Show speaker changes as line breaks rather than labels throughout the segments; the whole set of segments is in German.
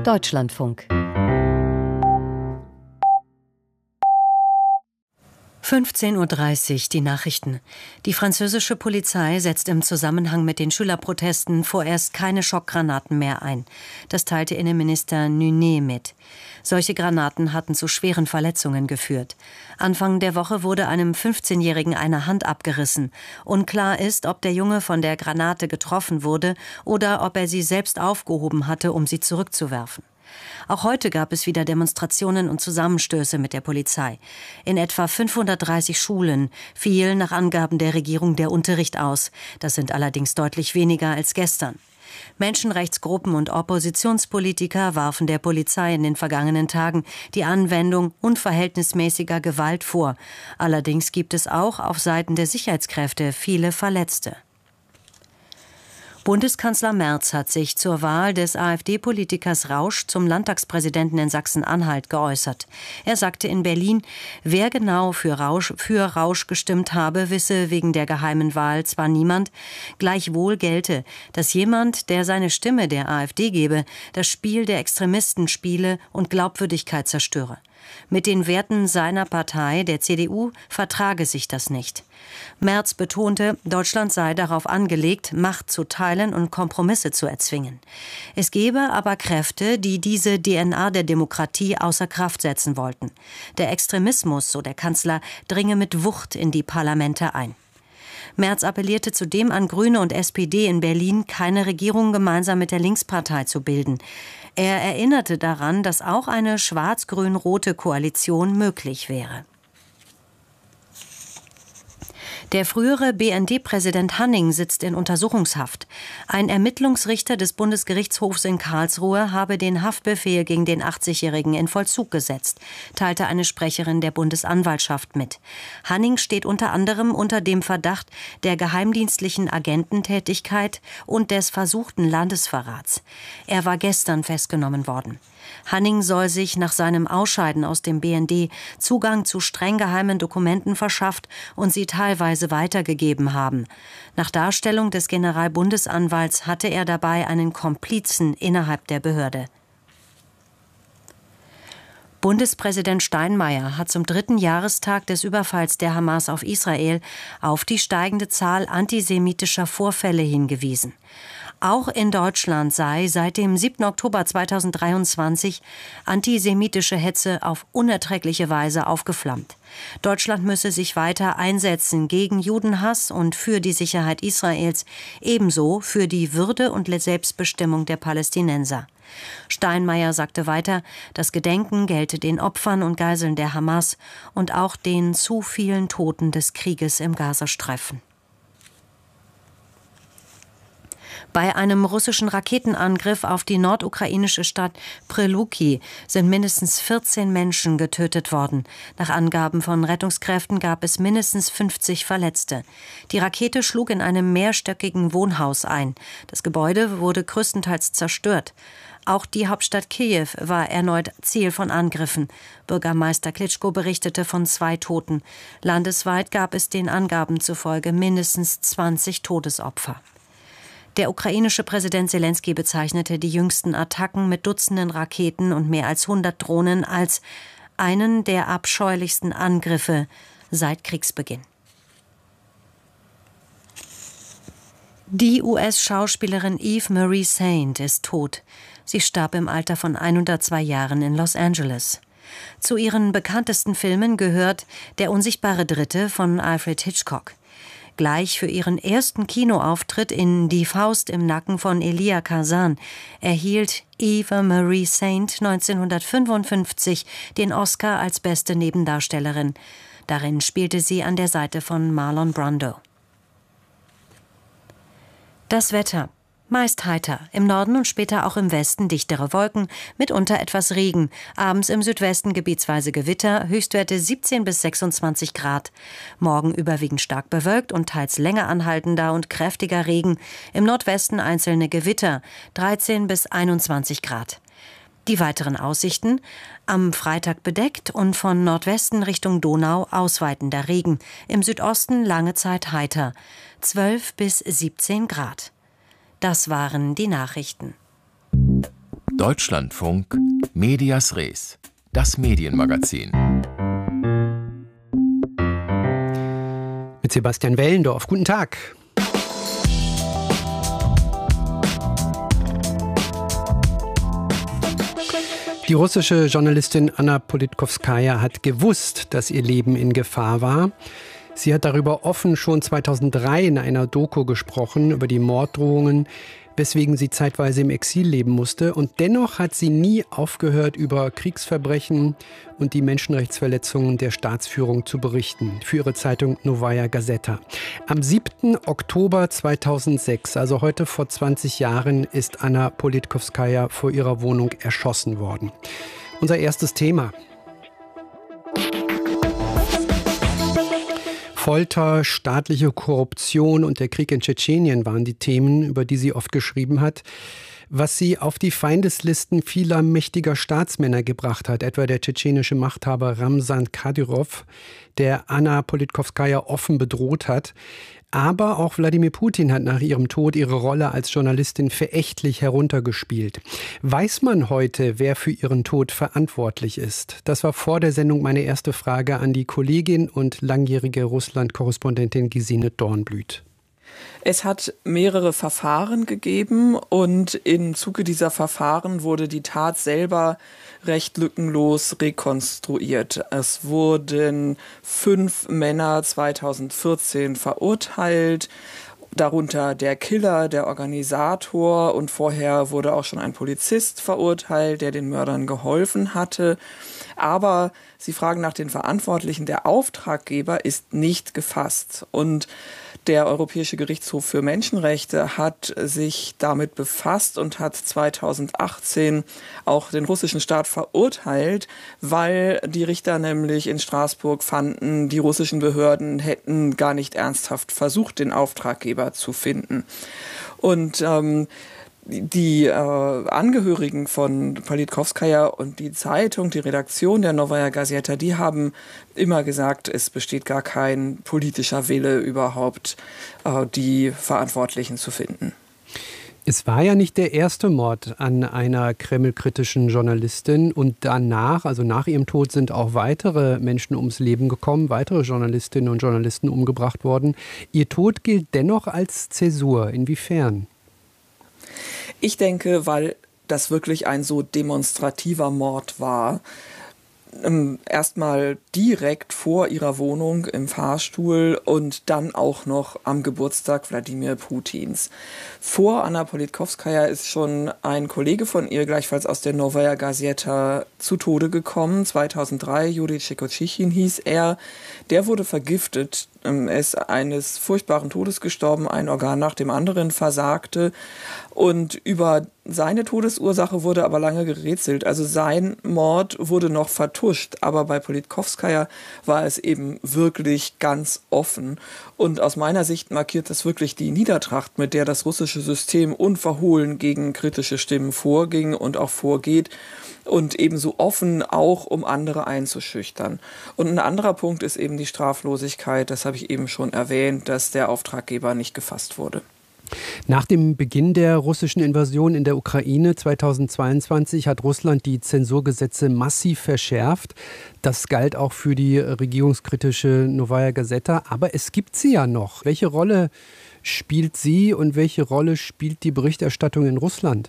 Deutschlandfunk. 15:30 Uhr, die Nachrichten. Die französische Polizei setzt im Zusammenhang mit den Schülerprotesten vorerst keine Schockgranaten mehr ein. Das teilte Innenminister Nunez mit. Solche Granaten hatten zu schweren Verletzungen geführt. Anfang der Woche wurde einem 15-Jährigen eine Hand abgerissen. Unklar ist, ob der Junge von der Granate getroffen wurde oder ob er sie selbst aufgehoben hatte, um sie zurückzuwerfen. Auch heute gab es wieder Demonstrationen und Zusammenstöße mit der Polizei. In etwa 530 Schulen fiel nach Angaben der Regierung der Unterricht aus. Das sind allerdings deutlich weniger als gestern. Menschenrechtsgruppen und Oppositionspolitiker warfen der Polizei in den vergangenen Tagen die Anwendung unverhältnismäßiger Gewalt vor. Allerdings gibt es auch auf Seiten der Sicherheitskräfte viele Verletzte. Bundeskanzler Merz hat sich zur Wahl des AfD-Politikers Rausch zum Landtagspräsidenten in Sachsen-Anhalt geäußert. Er sagte in Berlin, wer genau für Rausch gestimmt habe, wisse wegen der geheimen Wahl zwar niemand, gleichwohl gelte, dass jemand, der seine Stimme der AfD gebe, das Spiel der Extremisten spiele und Glaubwürdigkeit zerstöre. Mit den Werten seiner Partei, der CDU, vertrage sich das nicht. Merz betonte, Deutschland sei darauf angelegt, Macht zu teilen und Kompromisse zu erzwingen. Es gebe aber Kräfte, die diese DNA der Demokratie außer Kraft setzen wollten. Der Extremismus, so der Kanzler, dringe mit Wucht in die Parlamente ein. Merz appellierte zudem an Grüne und SPD in Berlin, keine Regierung gemeinsam mit der Linkspartei zu bilden. Er erinnerte daran, dass auch eine schwarz-grün-rote Koalition möglich wäre. Der frühere BND-Präsident Hanning sitzt in Untersuchungshaft. Ein Ermittlungsrichter des Bundesgerichtshofs in Karlsruhe habe den Haftbefehl gegen den 80-Jährigen in Vollzug gesetzt, teilte eine Sprecherin der Bundesanwaltschaft mit. Hanning steht unter anderem unter dem Verdacht der geheimdienstlichen Agententätigkeit und des versuchten Landesverrats. Er war gestern festgenommen worden. Hanning soll sich nach seinem Ausscheiden aus dem BND Zugang zu streng geheimen Dokumenten verschafft und sie teilweise weitergegeben haben. Nach Darstellung des Generalbundesanwalts hatte er dabei einen Komplizen innerhalb der Behörde. Bundespräsident Steinmeier hat zum 3. Jahrestag des Überfalls der Hamas auf Israel auf die steigende Zahl antisemitischer Vorfälle hingewiesen. Auch in Deutschland sei seit dem 7. Oktober 2023 antisemitische Hetze auf unerträgliche Weise aufgeflammt. Deutschland müsse sich weiter einsetzen gegen Judenhass und für die Sicherheit Israels, ebenso für die Würde und Selbstbestimmung der Palästinenser. Steinmeier sagte weiter, das Gedenken gelte den Opfern und Geiseln der Hamas und auch den zu vielen Toten des Krieges im Gazastreifen. Bei einem russischen Raketenangriff auf die nordukrainische Stadt Pryluki sind mindestens 14 Menschen getötet worden. Nach Angaben von Rettungskräften gab es mindestens 50 Verletzte. Die Rakete schlug in einem mehrstöckigen Wohnhaus ein. Das Gebäude wurde größtenteils zerstört. Auch die Hauptstadt Kiew war erneut Ziel von Angriffen. Bürgermeister Klitschko berichtete von 2 Toten. Landesweit gab es den Angaben zufolge mindestens 20 Todesopfer. Der ukrainische Präsident Selenskyj bezeichnete die jüngsten Attacken mit Dutzenden Raketen und mehr als 100 Drohnen als einen der abscheulichsten Angriffe seit Kriegsbeginn. Die US-Schauspielerin Eve Marie Saint ist tot. Sie starb im Alter von 102 Jahren in Los Angeles. Zu ihren bekanntesten Filmen gehört Der unsichtbare Dritte von Alfred Hitchcock. Gleich für ihren ersten Kinoauftritt in Die Faust im Nacken von Elia Kazan erhielt Eva Marie Saint 1955 den Oscar als beste Nebendarstellerin. Darin spielte sie an der Seite von Marlon Brando. Das Wetter. Meist heiter, im Norden und später auch im Westen dichtere Wolken, mitunter etwas Regen, abends im Südwesten gebietsweise Gewitter, Höchstwerte 17 bis 26 Grad. Morgen überwiegend stark bewölkt und teils länger anhaltender und kräftiger Regen, im Nordwesten einzelne Gewitter, 13 bis 21 Grad. Die weiteren Aussichten: am Freitag bedeckt und von Nordwesten Richtung Donau ausweitender Regen, im Südosten lange Zeit heiter, 12 bis 17 Grad. Das waren die Nachrichten.
Deutschlandfunk Medias Res, das Medienmagazin.
Mit Sebastian Wellendorf. Guten Tag. Die russische Journalistin Anna Politkovskaja hat gewusst, dass ihr Leben in Gefahr war. Sie hat darüber offen schon 2003 in einer Doku gesprochen, über die Morddrohungen, weswegen sie zeitweise im Exil leben musste. Und dennoch hat sie nie aufgehört, über Kriegsverbrechen und die Menschenrechtsverletzungen der Staatsführung zu berichten, für ihre Zeitung Novaya Gazeta. Am 7. Oktober 2006, also heute vor 20 Jahren, ist Anna Politkovskaja vor ihrer Wohnung erschossen worden. Unser erstes Thema. Folter, staatliche Korruption und der Krieg in Tschetschenien waren die Themen, über die sie oft geschrieben hat. Was sie auf die Feindeslisten vieler mächtiger Staatsmänner gebracht hat, etwa der tschetschenische Machthaber Ramzan Kadyrov, der Anna Politkovskaja offen bedroht hat. Aber auch Wladimir Putin hat nach ihrem Tod ihre Rolle als Journalistin verächtlich heruntergespielt. Weiß man heute, wer für ihren Tod verantwortlich ist? Das war vor der Sendung meine erste Frage an die Kollegin und langjährige Russland-Korrespondentin Gesine Dornblüt.
Es hat mehrere Verfahren gegeben und im Zuge dieser Verfahren wurde die Tat selber recht lückenlos rekonstruiert. Es wurden 5 Männer 2014 verurteilt, darunter der Killer, der Organisator, und vorher wurde auch schon ein Polizist verurteilt, der den Mördern geholfen hatte. Aber Sie fragen nach den Verantwortlichen. Der Auftraggeber ist nicht gefasst. Und der Europäische Gerichtshof für Menschenrechte hat sich damit befasst und hat 2018 auch den russischen Staat verurteilt, weil die Richter nämlich in Straßburg fanden, die russischen Behörden hätten gar nicht ernsthaft versucht, den Auftraggeber zu finden. Und die Angehörigen von Politkovskaja und die Zeitung, die Redaktion der Novaya Gazeta, die haben immer gesagt, es besteht gar kein politischer Wille überhaupt, die Verantwortlichen zu finden.
Es war ja nicht der erste Mord an einer kremlkritischen Journalistin und danach, also nach ihrem Tod, sind auch weitere Menschen ums Leben gekommen, weitere Journalistinnen und Journalisten umgebracht worden. Ihr Tod gilt dennoch als Zäsur. Inwiefern?
Ich denke, weil das wirklich ein so demonstrativer Mord war. Erstmal direkt vor ihrer Wohnung im Fahrstuhl und dann auch noch am Geburtstag Wladimir Putins. Vor Anna Politkovskaja ist schon ein Kollege von ihr, gleichfalls aus der Novaya Gazeta, zu Tode gekommen. 2003, Juri Tschekotschichin hieß er. Der wurde vergiftet. Er ist eines furchtbaren Todes gestorben, ein Organ nach dem anderen versagte. Und über seine Todesursache wurde aber lange gerätselt. Also sein Mord wurde noch vertuscht, aber bei Politkovskaja war es eben wirklich ganz offen. Und aus meiner Sicht markiert das wirklich die Niedertracht, mit der das russische System unverhohlen gegen kritische Stimmen vorging und auch vorgeht. Und ebenso offen auch, um andere einzuschüchtern. Und ein anderer Punkt ist eben die Straflosigkeit. Das habe ich eben schon erwähnt, dass der Auftraggeber nicht gefasst wurde.
Nach dem Beginn der russischen Invasion in der Ukraine 2022 hat Russland die Zensurgesetze massiv verschärft. Das galt auch für die regierungskritische Novaya Gazeta. Aber es gibt sie ja noch. Welche Rolle spielt sie und welche Rolle spielt die Berichterstattung in Russland?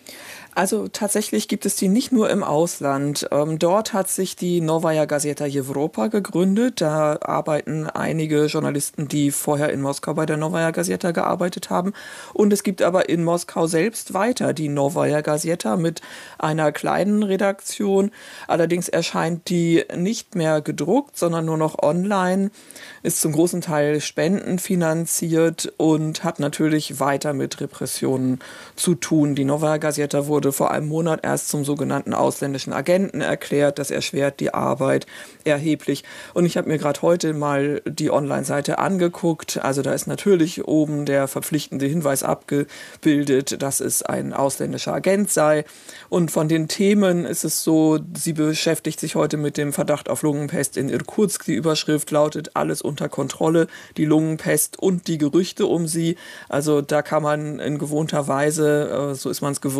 Also tatsächlich gibt es die nicht nur im Ausland. Dort hat sich die Novaya Gazeta Europa gegründet. Da arbeiten einige Journalisten, die vorher in Moskau bei der Novaya Gazeta gearbeitet haben. Und es gibt aber in Moskau selbst weiter die Novaya Gazeta mit einer kleinen Redaktion. Allerdings erscheint die nicht mehr gedruckt, sondern nur noch online, ist zum großen Teil spendenfinanziert und hat natürlich weiter mit Repressionen zu tun. Die Novaya Gazeta wurde vor einem Monat erst zum sogenannten ausländischen Agenten erklärt. Das erschwert die Arbeit erheblich. Und ich habe mir gerade heute mal die Online-Seite angeguckt. Also da ist natürlich oben der verpflichtende Hinweis abgebildet, dass es ein ausländischer Agent sei. Und von den Themen ist es so, sie beschäftigt sich heute mit dem Verdacht auf Lungenpest in Irkutsk. Die Überschrift lautet: Alles unter Kontrolle, die Lungenpest und die Gerüchte um sie. Also da kann man in gewohnter Weise, so ist man es gewöhnt, in Russland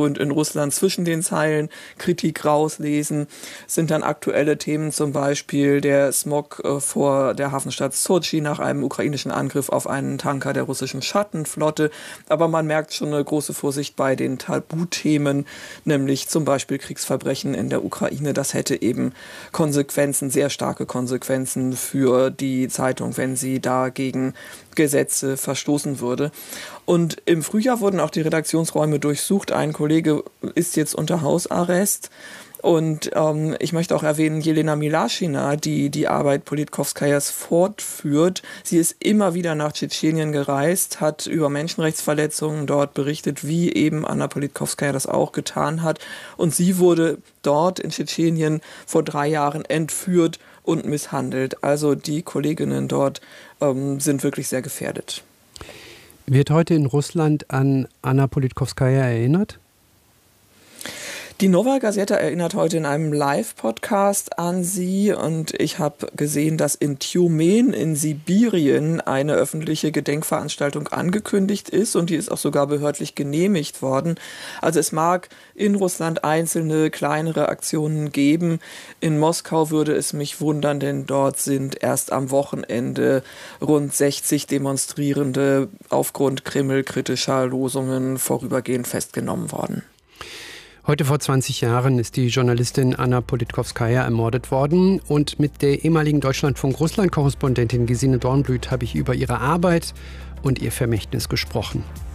Russland zwischen den Zeilen Kritik rauslesen, sind dann aktuelle Themen, zum Beispiel der Smog vor der Hafenstadt Sochi nach einem ukrainischen Angriff auf einen Tanker der russischen Schattenflotte. Aber man merkt schon eine große Vorsicht bei den Tabuthemen, nämlich zum Beispiel Kriegsverbrechen in der Ukraine. Das hätte eben Konsequenzen, sehr starke Konsequenzen für die Zeitung, wenn sie da gegen Gesetze verstoßen würde. Und im Frühjahr wurden auch die Redaktionsräume durchsucht. Ein Kollege ist jetzt unter Hausarrest. Und ich möchte auch erwähnen, Jelena Milaschina, die Arbeit Politkovskajas fortführt. Sie ist immer wieder nach Tschetschenien gereist, hat über Menschenrechtsverletzungen dort berichtet, wie eben Anna Politkovskaja das auch getan hat. Und sie wurde dort in Tschetschenien vor 3 Jahren entführt und misshandelt. Also die Kolleginnen dort sind wirklich sehr gefährdet.
Wird heute in Russland an Anna Politkovskaja erinnert?
Die Novaya Gazeta erinnert heute in einem Live-Podcast an sie und ich habe gesehen, dass in Tjumen in Sibirien eine öffentliche Gedenkveranstaltung angekündigt ist und die ist auch sogar behördlich genehmigt worden. Also es mag in Russland einzelne kleinere Aktionen geben. In Moskau würde es mich wundern, denn dort sind erst am Wochenende rund 60 Demonstrierende aufgrund kremlkritischer Losungen vorübergehend festgenommen worden.
Heute vor 20 Jahren ist die Journalistin Anna Politkovskaja ermordet worden und mit der ehemaligen Deutschlandfunk-Russland-Korrespondentin Gesine Dornblüt habe ich über ihre Arbeit und ihr Vermächtnis gesprochen.